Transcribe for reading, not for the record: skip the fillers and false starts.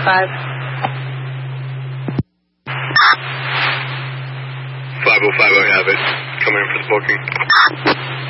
505, I have it. Coming in for the booking.